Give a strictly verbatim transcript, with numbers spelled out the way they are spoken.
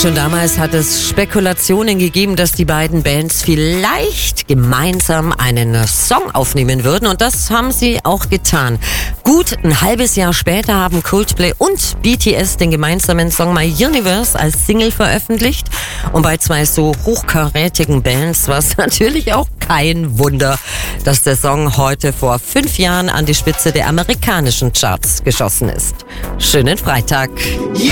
Schon damals hat es Spekulationen gegeben, dass die beiden Bands vielleicht gemeinsam einen Song aufnehmen würden. Und das haben sie auch getan. Gut ein halbes Jahr später haben Coldplay und B T S den gemeinsamen Song My Universe als Single veröffentlicht. Und bei zwei so hochkarätigen Bands war es natürlich auch kein Wunder, dass der Song heute vor fünf Jahren an die Spitze der amerikanischen Charts geschossen ist. Schönen Freitag.